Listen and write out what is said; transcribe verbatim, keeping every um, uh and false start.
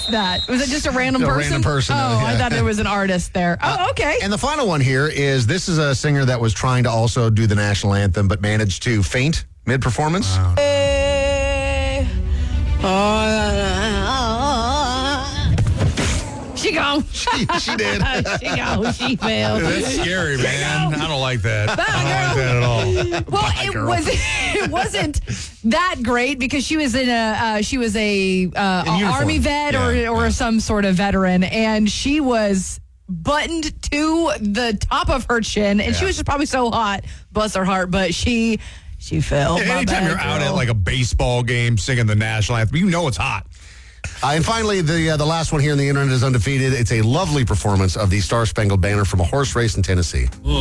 missed that. Was it just a random A person? random person, Oh, uh, yeah. I thought there was an artist there. Oh, okay. And the final one here is this is a singer that was trying to also do the national anthem, but managed to faint mid-performance. Wow. She gone. She, she did. she gone. She fell. That's scary, man. I don't like that. Bye, I don't like girl. that at all. Well, Bye, it girl. was it wasn't that great because she was in a uh, she was a, uh, In a uniform. army vet Yeah, or or yeah. some sort of veteran, and she was buttoned to the top of her chin, and she Yeah. was just probably so hot, bless her heart, but she she fell. Yeah, My anytime bad, you're out girl. at like a baseball game singing the national anthem, you know it's hot. Uh, and finally, the uh, the last one here in the internet is undefeated. It's a lovely performance of the Star Spangled Banner from a horse race in Tennessee.